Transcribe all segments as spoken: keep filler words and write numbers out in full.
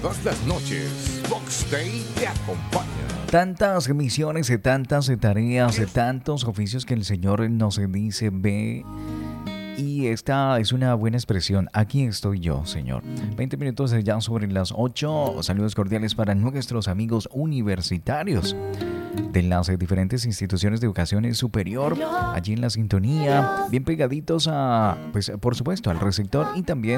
Todas las noches, Fox Day te acompaña. Tantas misiones, de tantas tareas, de tantos oficios que el Señor nos dice, ve. Y esta es una buena expresión. Aquí estoy yo, Señor. veinte minutos ya sobre las ocho. Saludos cordiales para nuestros amigos universitarios de las diferentes instituciones de educación superior, allí en la sintonía, bien pegaditos a, pues por supuesto, al receptor y también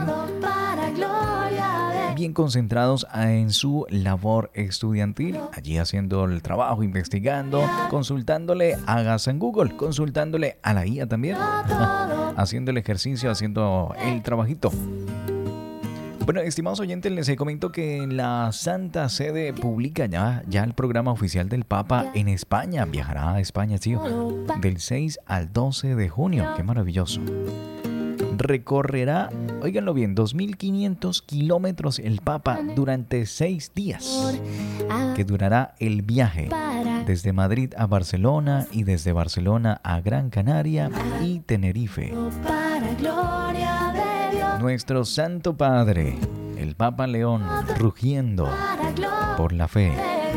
bien concentrados en su labor estudiantil, allí haciendo el trabajo, investigando, consultándole a Gas en Google, consultándole a la I A también, haciendo el ejercicio, haciendo el trabajito. Bueno, estimados oyentes, les comento que la Santa Sede publica ya, ya el programa oficial del Papa en España. Viajará a España, tío, del seis al doce de junio. ¡Qué maravilloso! Recorrerá, óiganlo bien, dos mil quinientos kilómetros el Papa durante seis días, que durará el viaje desde Madrid a Barcelona y desde Barcelona a Gran Canaria y Tenerife. Nuestro Santo Padre, el Papa León, rugiendo por la fe,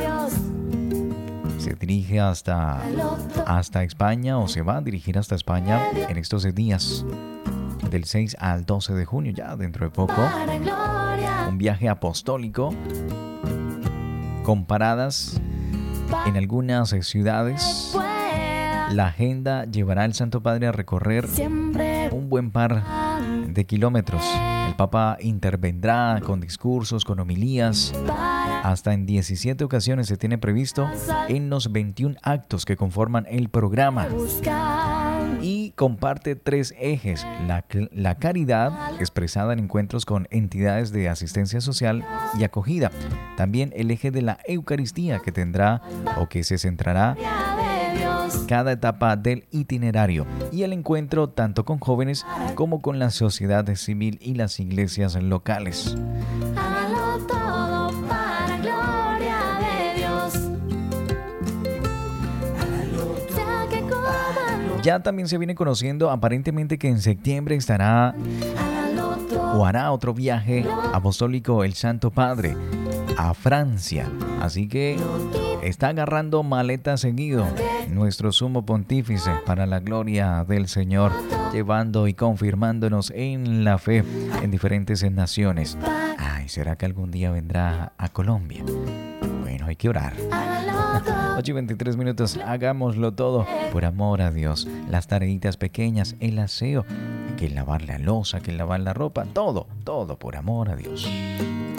se dirige hasta, hasta España o se va a dirigir hasta España en estos días, del seis al doce de junio, ya dentro de poco. Un viaje apostólico con paradas en algunas ciudades. La agenda llevará al Santo Padre a recorrer un buen par de kilómetros. El Papa intervendrá con discursos, con homilías. Hasta en diecisiete ocasiones se tiene previsto en los veintiún actos que conforman el programa. Y comparte tres ejes: la, la caridad, expresada en encuentros con entidades de asistencia social y acogida. También el eje de la Eucaristía, que tendrá o que se centrará cada etapa del itinerario, y el encuentro tanto con jóvenes como con la sociedad civil y las iglesias locales. Ya también se viene conociendo aparentemente que en septiembre estará o hará otro viaje apostólico el Santo Padre a Francia. Así que está agarrando maleta seguido nuestro sumo pontífice para la gloria del Señor, llevando y confirmándonos en la fe en diferentes naciones. Ay, ¿será que algún día vendrá a Colombia? Bueno, hay que orar. ocho y veintitrés minutos, hagámoslo todo por amor a Dios. Las tareitas pequeñas, el aseo, que lavar la loza, que lavar la ropa, todo, todo por amor a Dios.